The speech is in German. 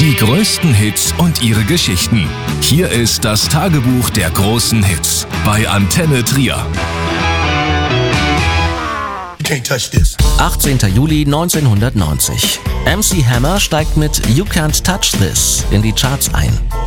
Die größten Hits und ihre Geschichten. Hier ist das Tagebuch der großen Hits bei Antenne Trier. 18. Juli 1990. MC Hammer steigt mit You Can't Touch This in die Charts ein.